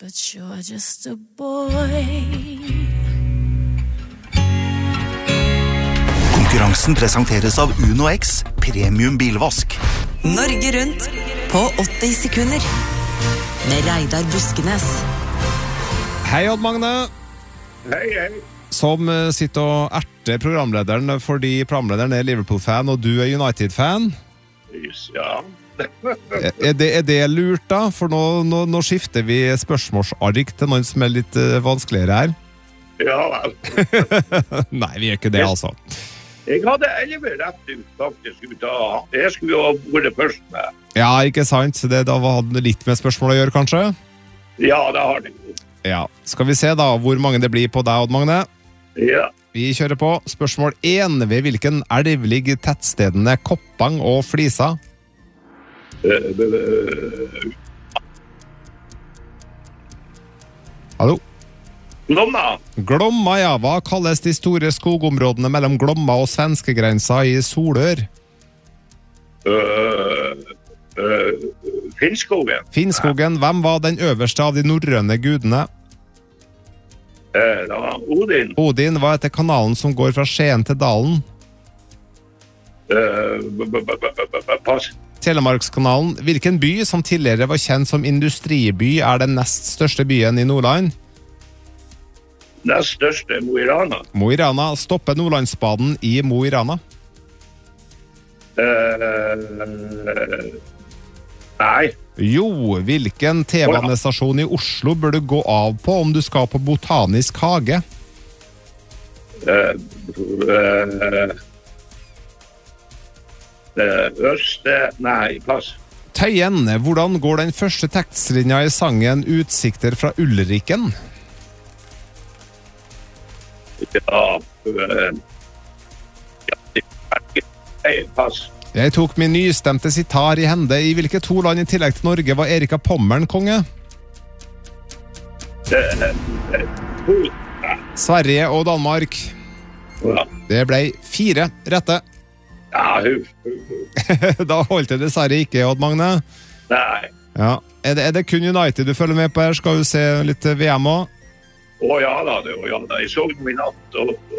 but you're just a boy. Konkurransen presenteres av Uno X, premium bilvask. Norge rundt på 80 sekunder med Reidar Buskenes. Hei, Odd Magne. Hei. Som sitter og erter programlederen fordi programlederen er Liverpool-fan og du er United-fan. Ja. Er det lurt da? For nå skifter vi spørsmålsark til noen som er litt vanskeligere her. Ja vel. Nei, vi gjør ikke det altså. Jeg hadde 11 rett ut faktisk. Jeg skulle jo vært først med. Ja, ikke sant? Da hadde det litt med spørsmål å gjøre, kanskje? Ja, det har det. Ja. Skal vi se da hvor mange det blir på deg, Odd Magne? Ja. Vi kjører på. Spørsmål 1. Ved hvilken elv ligger tettstedene Koppang og Flisa? Hallo? Glomma, ja. Hva kalles de store skogområdene mellom Glomma og svenskegrensa i Solør? Finnskogen. Hvem var den øverste av de norrøne gudene? Det var Odin. Odin, hva heter kanalen som går fra Skien til Dalen? Pass. Telemarkskanalen. Hvilken by som tidligere var kjent som industriby er den nest største byen i Nordland? Nest største, Mo i Rana. Mo i Rana. Stopper Nordlandsbanen i Mo i Rana? Nei. Jo, hvilken T-banestasjon i Oslo bør du gå av på om du skal på Botanisk hage? Nei, pass. Tøyen, hvordan går den første tekstlinja i sangen Utsikter fra Ulriken? Pass. Jeg tok min nystemte sitar i hende. I hvilke 2 land i tillegg til Norge var Erika Pommern konge? Sverige og Danmark. Det ble 4 rette. Ja, Da holdt det dessverre ikke, Odd Magne. Nei. Ja. Er det kun United du følger med på her? Skal du se litt VM også? Ja da. Jeg så den i natt.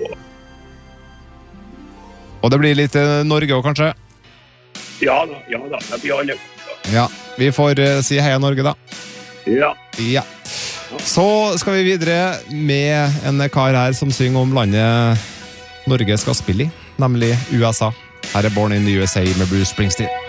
Og det blir litt Norge også, kanskje? Ja da. Det blir alle. Ja, vi får si heia Norge da. Ja. Så skal vi videre med en kar her som synger om landet Norge skal spille i, nemlig USA. Her er Born in the USA med Bruce Springsteen.